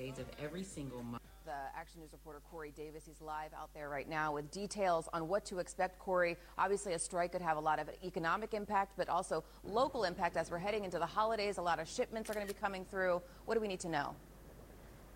holidays of every single month. The Action News reporter Corey Davis, he's live out there right now with details on what to expect. Corey, obviously a strike could have a lot of economic impact, but also local impact as we're heading into the holidays. A lot of shipments are going to be coming through. What do we need to know?